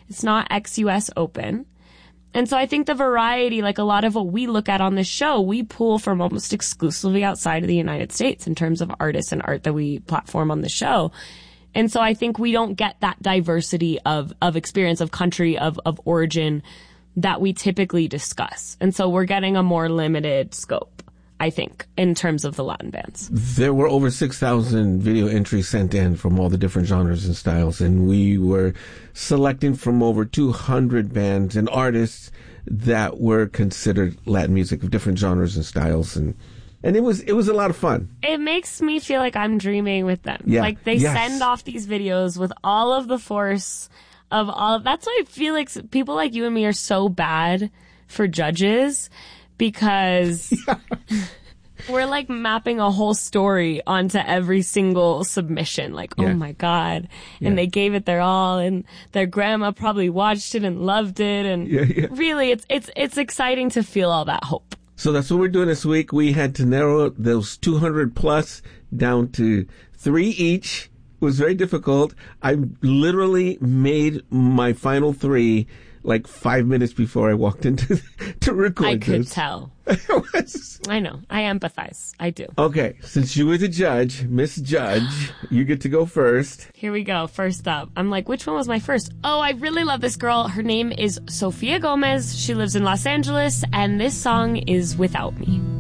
It's not ex-US open. And so I think the variety, like a lot of what we look at on this show, we pull from almost exclusively outside of the United States in terms of artists and art that we platform on the show. And so I think we don't get that diversity of experience, of country, of origin that we typically discuss. And so we're getting a more limited scope, I think, in terms of the Latin bands. There were over 6,000 video entries sent in from all the different genres and styles, and we were selecting from over 200 bands and artists that were considered Latin music of different genres and styles, and it was a lot of fun. It makes me feel like I'm dreaming with them. Yeah. Like they send off these videos with all of the force of all. That's why I feel like people like you and me are so bad for judges, because we're like mapping a whole story onto every single submission. Like, oh my God. And they gave it their all, and their grandma probably watched it and loved it. And really, it's exciting to feel all that hope. So that's what we're doing this week. We had to narrow those 200 plus down to 3 each. It was very difficult. I literally made my final 3 like 5 minutes before I walked into to record I could this. tell. I know. I empathize. I do. Okay, since you were the judge, Miss Judge, you get to go first. Here we go. First up. I'm like, which one was my first? Oh, I really love this girl. Her name is Sofia Gomez. She lives in Los Angeles, and this song is Without Me.